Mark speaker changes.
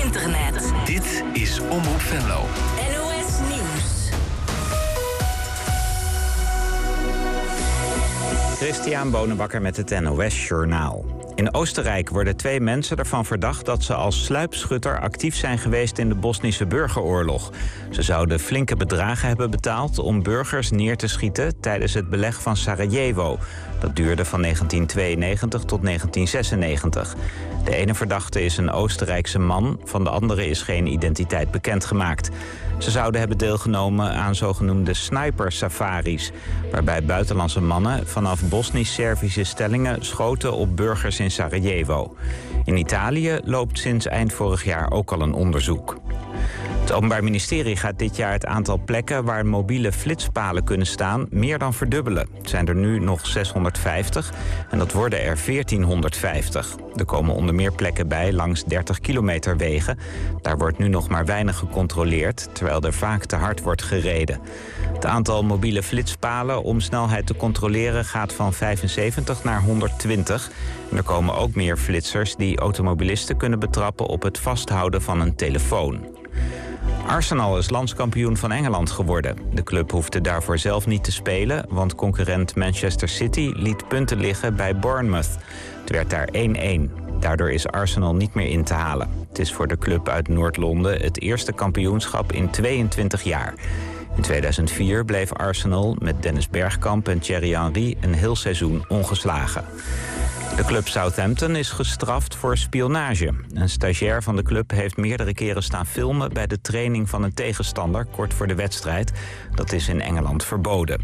Speaker 1: internet.
Speaker 2: Dit is Omroep Venlo.
Speaker 1: NOS Nieuws.
Speaker 3: Christian Bonenbakker met het NOS Journaal. In Oostenrijk worden 2 mensen ervan verdacht dat ze als sluipschutter actief zijn geweest in de Bosnische burgeroorlog. Ze zouden flinke bedragen hebben betaald om burgers neer te schieten tijdens het beleg van Sarajevo. Dat duurde van 1992 tot 1996. De ene verdachte is een Oostenrijkse man, van de andere is geen identiteit bekendgemaakt. Ze zouden hebben deelgenomen aan zogenoemde sniper-safaris, waarbij buitenlandse mannen vanaf Bosnisch-Servische stellingen schoten op burgers in Sarajevo. In Italië loopt sinds eind vorig jaar ook al een onderzoek. Het Openbaar Ministerie gaat dit jaar het aantal plekken waar mobiele flitspalen kunnen staan meer dan verdubbelen. Het zijn er nu nog 650 en dat worden er 1450. Er komen onder meer plekken bij langs 30 kilometer wegen. Daar wordt nu nog maar weinig gecontroleerd, terwijl er vaak te hard wordt gereden. Het aantal mobiele flitspalen om snelheid te controleren gaat van 75 naar 120. En er komen ook meer flitsers die automobilisten kunnen betrappen op het vasthouden van een telefoon. Arsenal is landskampioen van Engeland geworden. De club hoefde daarvoor zelf niet te spelen, want concurrent Manchester City liet punten liggen bij Bournemouth. Het werd daar 1-1. Daardoor is Arsenal niet meer in te halen. Het is voor de club uit Noord-Londen het eerste kampioenschap in 22 jaar. In 2004 bleef Arsenal met Dennis Bergkamp en Thierry Henry een heel seizoen ongeslagen. De club Southampton is gestraft voor spionage. Een stagiair van de club heeft meerdere keren staan filmen bij de training van een tegenstander kort voor de wedstrijd. Dat is in Engeland verboden.